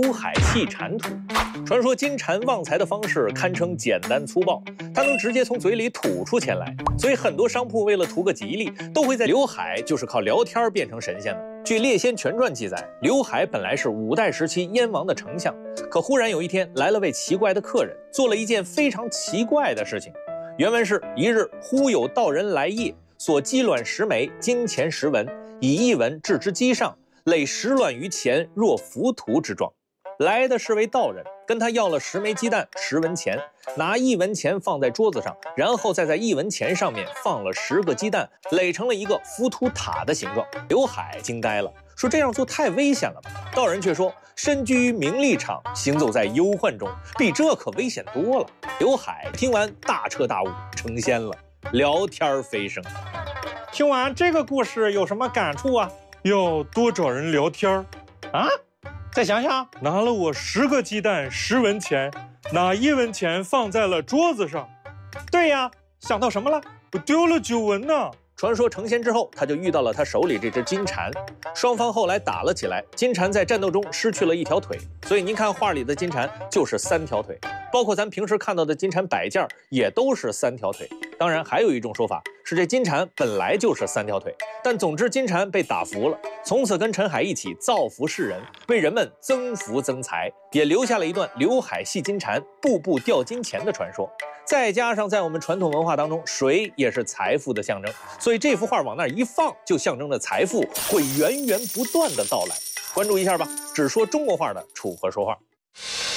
刘海戏蟾蜍。传说金蟾旺财的方式堪称简单粗暴，它能直接从嘴里吐出钱来，所以很多商铺为了图个吉利，都会在刘海就是靠聊天变成神仙的。据《列仙全传》记载，刘海本来是5代时期燕王的丞相，可忽然有一天来了位奇怪的客人，做了一件非常奇怪的事情。原文是：一日，忽有道人来谒，所鸡卵10枚，金钱10文，以1文置之机上，累10卵于前，若浮屠之状。来的是位道人，跟他要了10枚鸡蛋10文钱，拿1文钱放在桌子上，然后再在1文钱上面放了10个鸡蛋，垒成了一个浮屠塔的形状。刘海惊呆了，说这样做太危险了吧？道人却说，身居于名利场，行走在忧患中，比这可危险多了。刘海听完大彻大悟，成仙了，聊天飞升。 听完这个故事有什么感触啊？要多找人聊天啊！再想想，拿了我10个鸡蛋10文钱，拿1文钱放在了桌子上。对呀，想到什么了？我丢了9文呢。 传说成仙之后，他就遇到了他手里这只金蟾，双方后来打了起来。金蟾在战斗中失去了1条腿，所以您看画里的金蟾就是3条腿，包括咱平时看到的金蟾摆件也都是3条腿。当然，还有一种说法是这金蟾本来就是3条腿，但总之金蟾被打服了，从此跟陈海一起造福世人，为人们增福增财，也留下了一段刘海戏金蟾，步步掉金钱的传说。再加上在我们传统文化当中，水也是财富的象征，所以这幅画往那儿一放，就象征着财富会源源不断的到来。关注一下吧，只说中国画的楚河说画。